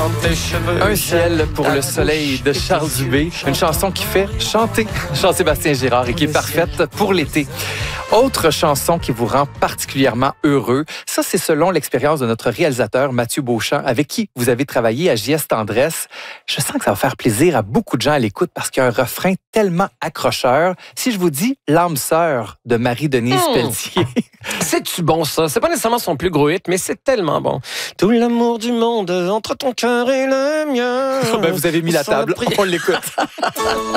tes cheveux. Un ciel pour le soleil de Charles Dubé. Une chanson qui fait chanter Jean-Sébastien Girard et qui est parfaite pour l'été. Autre chanson qui vous rend particulièrement heureux, ça c'est selon l'expérience de notre réalisateur Mathieu Beauchamp, avec qui vous avez travaillé à JS Tendresse. Je sens que ça va faire plaisir à beaucoup de gens à l'écoute parce qu'il y a un refrain tellement accrocheur. Si je vous dis L'âme sœur de Marie-Denise Pelletier. C'est-tu bon, ça? C'est pas nécessairement son plus gros hit, mais c'est tellement bon. Tout l'amour du monde entre ton cœur et le mien. Ben, vous avez mis la table, on l'écoute.